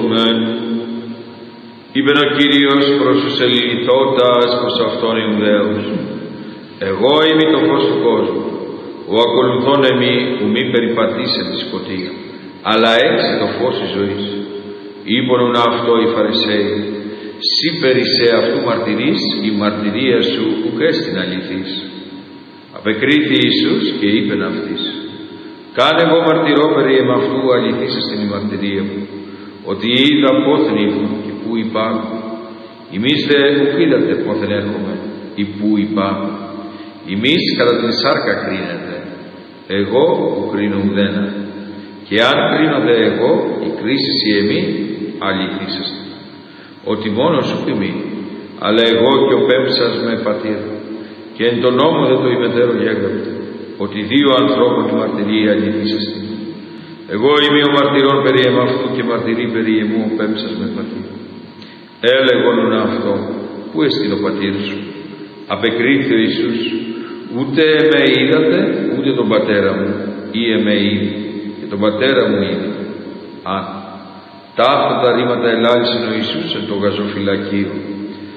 δόθημεν. Είπεν ο Κύριος προς τους ελιληθώτας προς αυτόν Ιουδαίους, εγώ είμαι το φως του κόσμου, ο ακολουθών εμεί που μη περιπατήσε τη σκοτία, αλλά έξι το φως της ζωής. Είπον αυτό οι Φαρισαίοι, σύ περισέ αυτού μαρτυρείς, η μαρτυρία σου ουκ έστιν αληθής. Απεκρίθη Ιησούς και είπεν αυτής, κάνε εγώ μαρτυρώ περί εμαυτού αληθής στην η μαρτυρία μου, ότι είδα πόθεν ήρθον και πού υπάρχω. Εμείς δε ουκ είδατε πόθεν έρχομαι ή πού υπάρχω. Εμείς κατά την σάρκα κρίνετε, εγώ που κρίνω ουδένα. Και αν κρίνω δε εγώ, η κρίση η εμή αληθήσαστε. Ότι μόνος σου εμεί, αλλά εγώ και ο πέμψας με πατήρ. Και εν τον νόμο δε το ημετέρω γέγραπτε, ότι δύο ανθρώπων η μαρτυρία αληθήσαστε. Εγώ είμαι ο μαρτυρών περί εμαυτού και μαρτυρεί περί εμού ο πέμψας με πατήρ. Έλεγον αυτό, πού εστιν ο πατήρ σου. Απεκρίθη ο Ιησούς, ούτε με είδατε, ούτε τον πατέρα μου, ή εμέ είδη, και τον πατέρα μου είδη. Τα αυτά τα ρήματα ελάλησαν ο Ιησούς εν το γαζοφυλακείο.